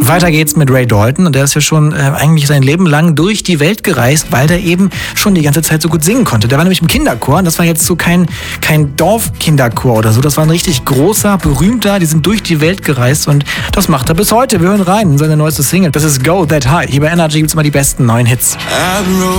Weiter geht's mit Ray Dalton und der ist ja schon eigentlich sein Leben lang durch die Welt gereist, weil der eben schon die ganze Zeit so gut singen konnte. Der war nämlich im Kinderchor und das war jetzt so kein Dorfkinderchor oder so. Das war ein richtig großer, berühmter, die sind durch die Welt gereist und das macht er bis heute. Wir hören rein in seine neueste Single. Das ist Go That High. Hier bei Energy gibt's immer die besten neuen Hits.